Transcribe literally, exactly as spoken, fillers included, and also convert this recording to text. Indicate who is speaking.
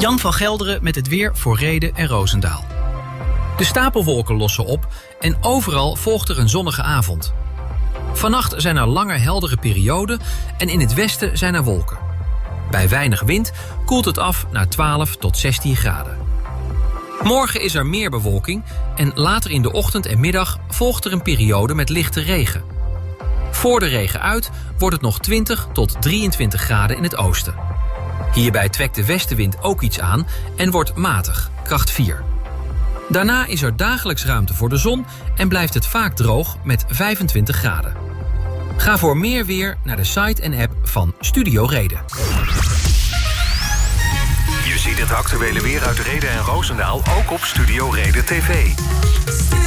Speaker 1: Jan van Gelderen met het weer voor Rheden en Roosendaal. De stapelwolken lossen op en overal volgt er een zonnige avond. Vannacht zijn er lange heldere perioden en in het westen zijn er wolken. Bij weinig wind koelt het af naar twaalf tot zestien graden. Morgen is er meer bewolking en later in de ochtend en middag volgt er een periode met lichte regen. Voor de regen uit wordt het nog twintig tot drieëntwintig graden in het oosten. Hierbij trekt de westenwind ook iets aan en wordt matig, kracht vier. Daarna is er dagelijks ruimte voor de zon en blijft het vaak droog met vijfentwintig graden. Ga voor meer weer naar de site en app van Studio Reden.
Speaker 2: Je ziet het actuele weer uit Rheden en Roosendaal ook op Studio Reden T V.